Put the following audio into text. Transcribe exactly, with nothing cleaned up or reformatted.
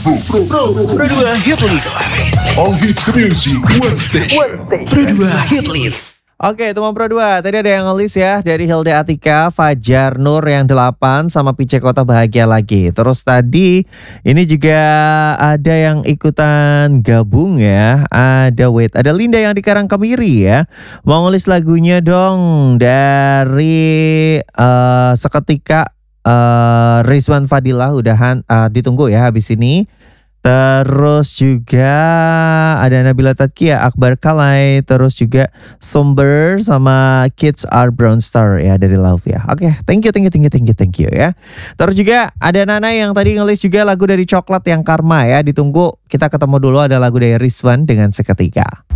Pro dua Hitlist. All hits music, one station. Pro dua Hitlist. Oke, teman Pro dua, tadi ada yang ngelis ya dari Hilda Atika, Fajar Nur yang delapan sama Pice Kota Bahagia Lagi. Terus tadi ini juga ada yang ikutan gabung ya. Ada wait, ada Linda yang di Karangkemiri ya. Mau ngelis lagunya dong dari uh, seketika uh, Rizwan Fadilah udahan uh, ditunggu ya habis ini. Terus juga ada Nabila Tadkia, Akbar Kalai, terus juga Somber sama Kids Are Brown Star ya dari Love ya. Oke, okay, thank you, thank you, thank you, thank you, thank you ya. Terus juga ada Nana yang tadi ngelis juga lagu dari Coklat yang Karma ya. Ditunggu, kita ketemu dulu ada lagu dari Rizwan dengan Seketika.